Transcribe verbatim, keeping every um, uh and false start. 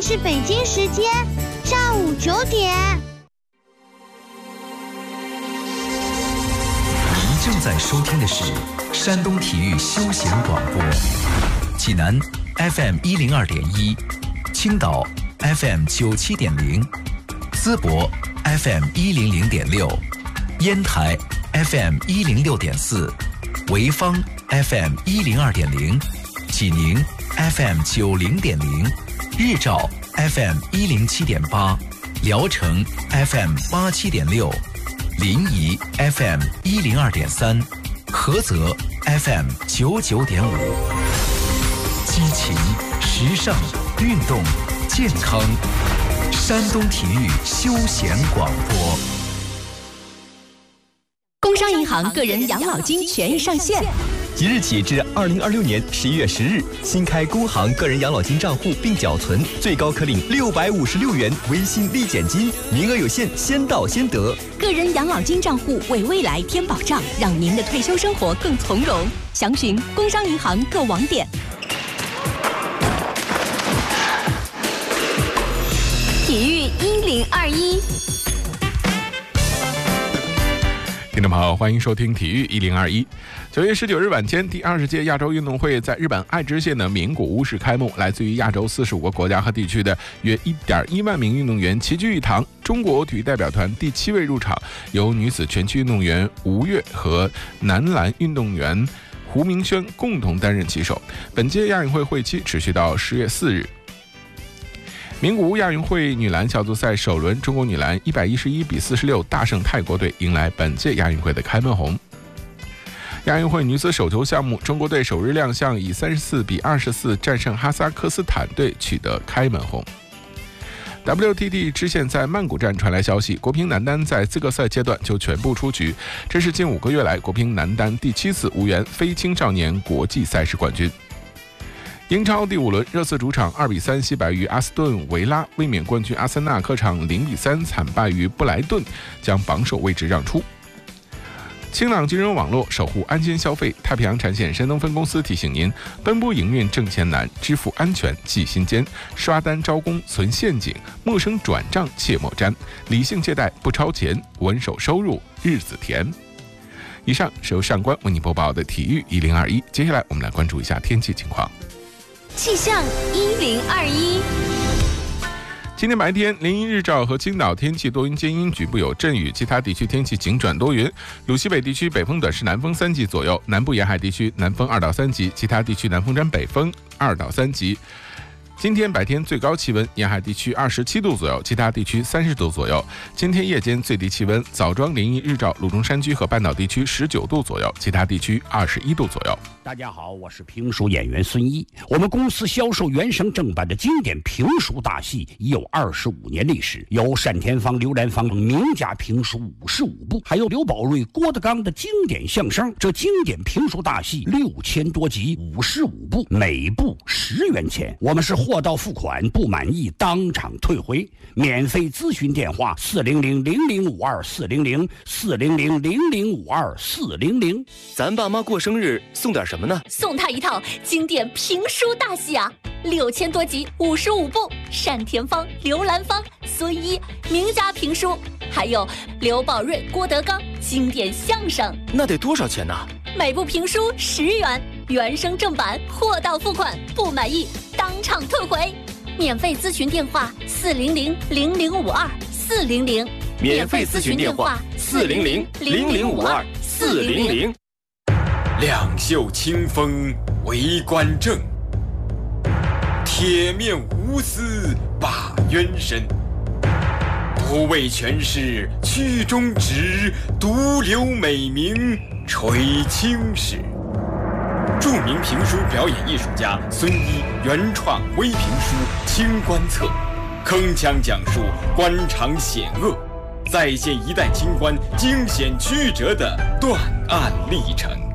是北京时间上午九点。 您正在收听的是山东体育休闲广播，济南 F M 一零二点一，青岛 F M 九七点零，淄博 F M 一零零点六，烟台 F M 一零六点四，潍坊 F M 一零二点零，济宁 F M 九零点零，日照 F M 一零七点八，聊城 F M 八七点六，临沂 F M 一零二点三，菏泽 F M 九九点五。激情、时尚、运动、健康，山东体育休闲广播。 工商银行个人养老金权益上线。 即日起至二零二六年十一月十日，新开工行个人养老金账户并缴存，最高可领六百五十六元微信立减金，名额有限，先到先得。 个人养老金账户为未来添保障，让您的退休生活更从容。详询工商银行各网点。体育一零二一。 听众朋友，欢迎收听体育一零二一。九月十九日晚间，第二十届亚洲运动会在日本爱知县的名古屋市开幕。来自于亚洲四十五个国家和地区的约一点一万名运动员齐聚一堂。中国体育代表团第七位入场，由女子拳击运动员吴越和男篮运动员胡明轩共同担任旗手。本届亚运会会期持续到十月四日。名古屋亚运会女篮小组赛首轮，中国女篮一百一十一比四十六大胜泰国队，迎来本届亚运会的开门红。亚运会女子手球项目，中国队首日亮相，以三十四比二十四战胜哈萨克斯坦队，取得开门红。W T T 支线在曼谷站传来消息，国乒男单在资格赛阶段就全部出局，这是近五个月来国乒男单第七次无缘非青少年国际赛事冠军。英超第五轮，热刺主场二比三惜败于阿斯顿维拉，卫冕冠军阿森纳客场零比三惨败于布莱顿，将榜首位置让出。清朗金融网络守护安心消费，太平洋产险山东分公司提醒您：奔波营运挣钱难，支付安全记心间。刷单招工存陷阱，陌生转账切莫沾。理性借贷不超前，稳守收入日子甜。以上是由上官为你播报的体育一零二一，接下来我们来关注一下天气情况。 气象一零二一。 今天白天，连阴日照和青岛天气多云间阴，局部有阵雨，其他地区天气晴转多云。鲁西北地区北风短时南风三级左右，南部沿海地区南风二到三级，其他地区南风沾北风二到三级。今天白天最高气温，沿海地区二十七度左右，其他地区三十度左右。今天夜间最低气温，枣庄连阴日照，鲁中山区和半岛地区十九度左右，其他地区二十一度左右。 大家好，我是评书演员孙一。我们公司销售原声正版的经典评书大戏已有二十五年历史，有单田芳、刘兰芳等名家评书五十五部，还有刘宝瑞、郭德纲的经典相声。这经典评书大戏六千多集，五十五部，每部十元钱。我们是货到付款，不满意当场退回。免费咨询电话：四零零零零五二四零零四零零零零五二四零零。 咱爸妈过生日送点什么呢？ 送他一套经典评书大戏啊，六千多集，五十五部，单田芳、刘兰芳、孙一名家评书，还有刘宝瑞、郭德纲经典相声。 那得多少钱呢？ 每部评书十元，原声正版，货到付款，不满意当场退回。免费咨询电话：四零零零零五二四零零。 免费咨询电话：四零零零零五二四零零。 两袖清风为官正，铁面无私把冤伸。不为权势屈中直，独留美名垂青史。著名评书表演艺术家孙一原创微评书《清官侧》，铿锵讲述官场险恶，再现一代清官惊险曲折的断案历程。